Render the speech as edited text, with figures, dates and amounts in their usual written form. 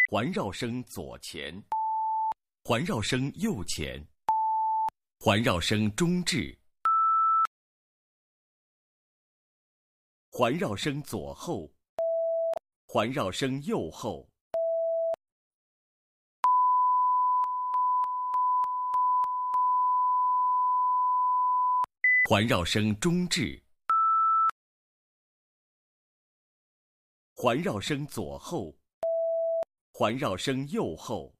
环绕声左前，环绕声右前，环绕声中置，环绕声左后，环绕声右后，环绕声中置，环绕声左后，环绕声右后，